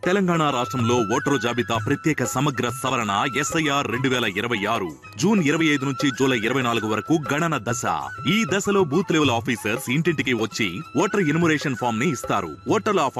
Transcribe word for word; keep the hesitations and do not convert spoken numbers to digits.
తెలంగాణ రాష్ట్రంలో ఓటరు జాబితా ప్రత్యేక సమగ్ర సవరణ ఎస్ఐఆర్ రెండు వేల ఇరవై ఆరు జూన్ ఇరవై ఐదు నుంచి జూలై ఇరవై నాలుగు వరకు గణన దశ. ఈ దశలో బూత్ లెవెల్ ఆఫీసర్స్ ఇంటింటికి వచ్చి ఓటర్ ఎన్యుమరేషన్ ఫామ్ ని ఇస్తారు. ఓటర్లు ఆ